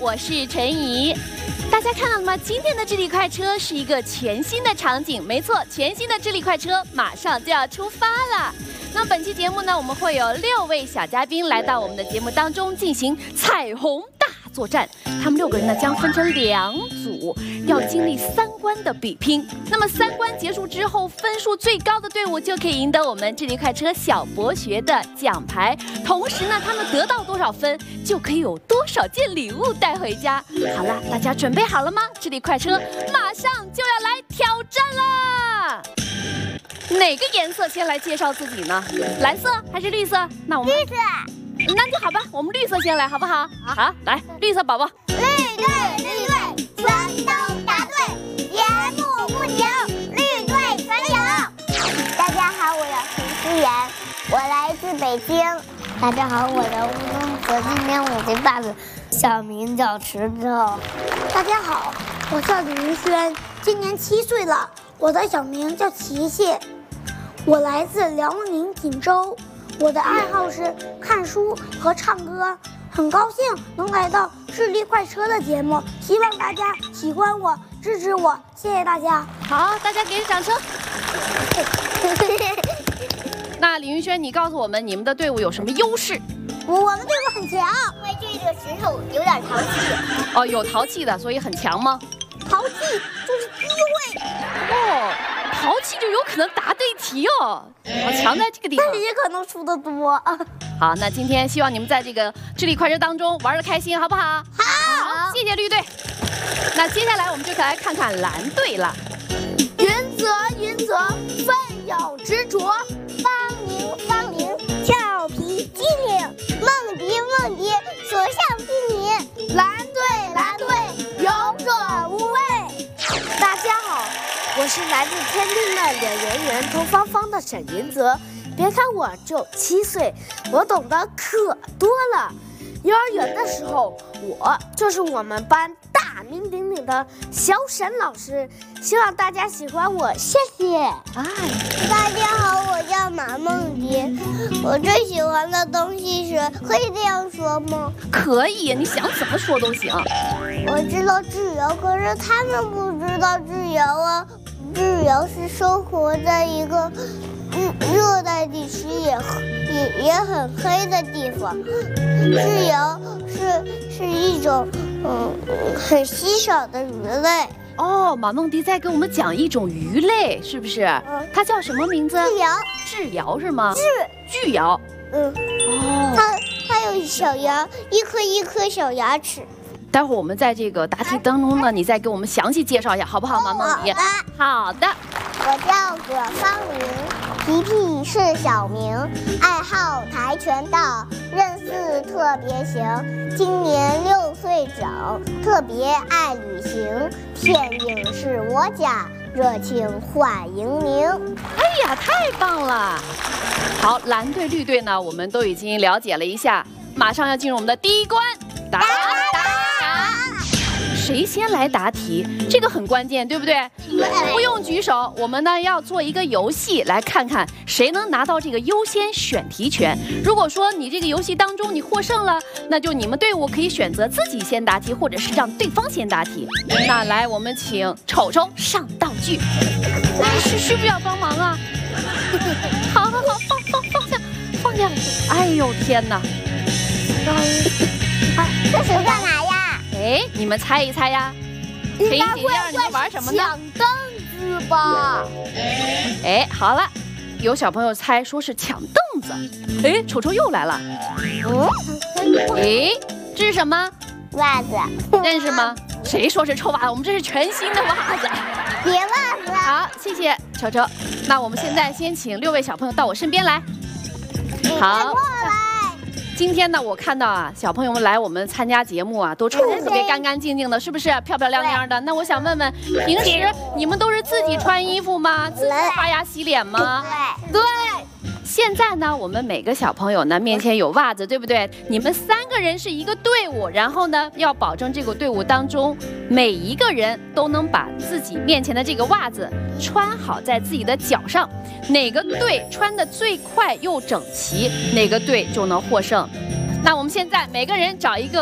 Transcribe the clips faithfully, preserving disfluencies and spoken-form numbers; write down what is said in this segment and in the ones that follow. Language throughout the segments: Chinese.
我是陈怡。大家看到了吗？今天的智力快车是一个全新的场景，没错，全新的智力快车马上就要出发了。那本期节目呢，我们会有六位小嘉宾来到我们的节目当中进行彩虹大作战。他们六个人呢将分成两组，要经历三关的比拼。那么三关结束之后，分数最高的队伍就可以赢得我们智力快车小博学的奖牌。同时呢，他们得到多少分，就可以有多少件礼物带回家。好了，大家准备好了吗？智力快车马上就要来挑战啦！哪个颜色先来介绍自己呢？蓝色还是绿色？那我们绿色。 那就好吧，我们绿色先来，好不好？好，好来，绿色宝宝。 绿队，绿队，全都答对，言不不停，绿队全有。大家好，我叫陈思妍，我来自北京。大家好，我叫吴东泽，今年我的爸爸小名叫池州。 大家好，我叫李云轩，今年七岁了，我的小名叫琪琪，我来自辽宁锦州。我的爱好是看书和唱歌，很高兴能来到智力快车的节目，希望大家喜欢我，支持我，谢谢大家。 好，大家给点掌声。那李云轩，你告诉我们你们的队伍有什么优势？ 我我们队伍很强， 因为这个石头有点淘气。 哦，有淘气的，所以很强吗？ 淘气就是机会。 哦。淘气就有可能答对题哦，好强在这个地方， 但是也可能输得多。 好，那今天希望你们在这个智力快车当中玩得开心，好不好？ 好， 谢谢绿队。那接下来我们就来看看蓝队了。 云泽云泽，奋勇执着； 方明方明，俏皮机灵；梦迪梦迪，所向披靡。 蓝队蓝队，勇者无畏。 大家好。我是来自天津的脸圆圆、头方方的沈云泽。别看我只有七岁，我懂得可多了。幼儿园的时候，我就是我们班大名鼎鼎的小沈老师。希望大家喜欢我，谢谢。 哎， 大家好，我叫马梦迪。我最喜欢的东西是，可以这样说吗？ 可以，你想怎么说都行。 我知道自由，可是他们不知道自由啊。自由是生活在一个热热带地区也也也很黑的地方。自由是是一种嗯很稀少的鱼类。 哦，马梦迪在给我们讲一种鱼类，是不是？嗯，它叫什么名字？ 智瑶。 智瑶是吗？ 智巨瑶。 嗯。哦。它它有小牙，一颗一颗小牙齿。 待会儿我们在这个答题当中呢，你再给我们详细介绍一下，好不好，马梦迪？好的。 我叫葛芳明，皮皮是小名，爱好跆拳道，认字特别行，今年六岁整，特别爱旅行，天津是我家，热情欢迎您。 哎呀，太棒了！好，蓝队、绿队呢，我们都已经了解了一下，马上要进入我们的第一关，答答。谁先来答题？这个很关键，对不对？不用举手，我们呢要做一个游戏，来看看谁能拿到这个优先选题权。如果说你这个游戏当中你获胜了，那就你们队伍可以选择自己先答题，或者是让对方先答题。那来，我们请丑丑上道具。需需不需要帮忙啊？好好好，放放放下，放下。哎呦天哪！ 啊，这是干嘛呀？ 哎，你们猜一猜呀？陈一姐让你们玩什么呢？ 抢凳子吧。 哎，好了，有小朋友猜说是抢凳子。哎，丑丑又来了。嗯，哎，这是什么？ 袜子。 认识吗？谁说是臭袜子？我们这是全新的袜子。 别袜子。 好，谢谢丑丑。那我们现在先请六位小朋友到我身边来。好。今天呢，我看到啊，小朋友们来我们参加节目啊，都穿得特别干干净净的，是不是漂漂亮亮的？那我想问问，平时你们都是自己穿衣服吗？自己刷牙洗脸吗？ 对。 现在呢，我们每个小朋友呢面前有袜子，对不对？你们三个人是一个队伍，然后呢，要保证这个队伍当中每一个人都能把自己面前的这个袜子穿好在自己的脚上。哪个队穿得最快又整齐，哪个队就能获胜。那我们现在每个人找一个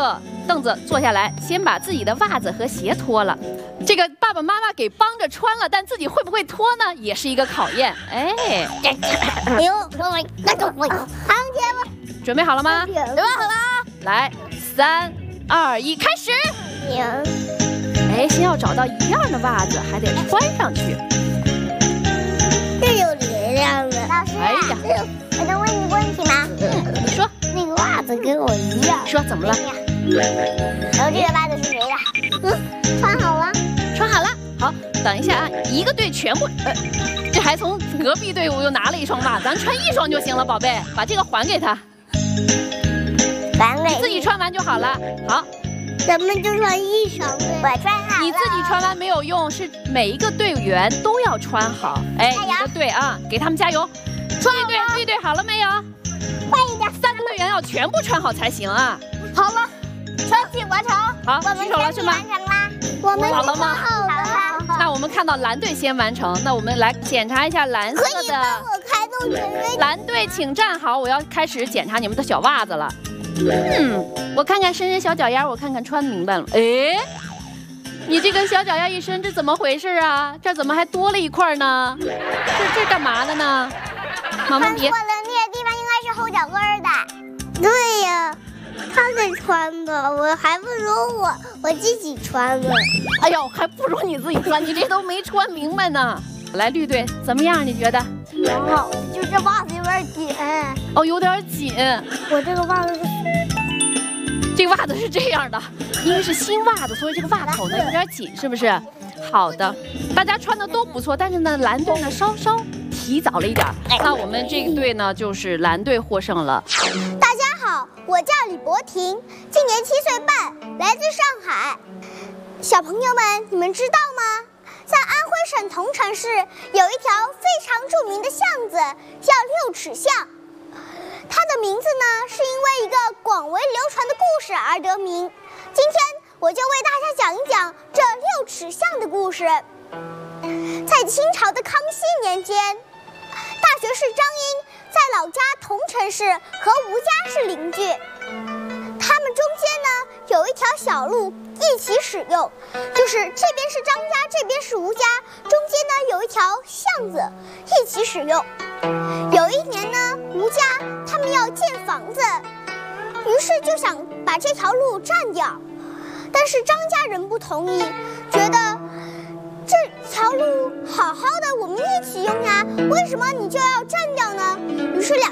凳子坐下来，先把自己的袜子和鞋脱了。这个爸爸妈妈给帮着穿了，但自己会不会脱呢？也是一个考验。哎， 哎呦，那个我，还有节目， 准备好了吗？ 准备好了。 来，三二一，开始。哎，先要找到一样的袜子，还得穿上去。 这有力量的。老师， 哎呀， 我能问你个问题吗？ 嗯，你说。 那个袜子跟我一样。 说怎么了？ 然后这个袜子是谁的？嗯，穿好了。 穿好了。好，等一下啊，一个队全部，呃，这还从隔壁队伍又拿了一双袜子，咱穿一双就行了，宝贝，把这个还给他。 还给自己穿完就好了。好。 咱们就穿一双，我穿好了。 你自己穿完没有用，是每一个队员都要穿好。哎，你的队啊，给他们加油！绿队，绿队好了没有？ 快一点， 三个队员要全部穿好才行啊。 好了，全体完成。 好， 我们举手了是吗？ 完成啦。我们好了吗？ 好了。 那我们看到蓝队先完成，那我们来检查一下蓝色可以帮的。 我开动全员。 蓝队请站好，我要开始检查你们的小袜子了。嗯，我看看伸伸小脚丫，我看看穿明白了。哎，你这个小脚丫一伸，这怎么回事啊？这怎么还多了一块呢？这这干嘛的呢？妈妈别。 错了，那个地方应该是后脚跟的。对呀，他给穿的，我还不如我我自己穿呢。 哎呦，还不如你自己穿，你这都没穿明白呢。来，绿队怎么样？你觉得？ 挺好，就这袜子有点紧。 哦，有点紧。 我这个袜子是。 这个袜子是这样的，因为是新袜子，所以这个袜口呢有点紧，是不是？好的，大家穿的都不错，但是呢，蓝队呢稍稍提早了一点。那我们这个队呢，就是蓝队获胜了。 大家好，我叫李博婷，今年七岁半，来自上海。小朋友们，你们知道吗？在安徽省桐城市有一条非常著名的巷子，叫六尺巷。它的名字呢，是因为一个广为流传的故事而得名。今天我就为大家讲一讲这六尺巷的故事。在清朝的康熙年间，大学士张英在老家桐城市和吴家是邻居，他们中间呢有一条小路一起使用，就是这边是张家，这边是吴家，中间呢有一条巷子一起使用。有一年呢，吴家他们要建房子，于是就想把这条路占掉，但是张家人不同意，觉得这条路好好的我们一起用呀，为什么你就要占掉呢？于是两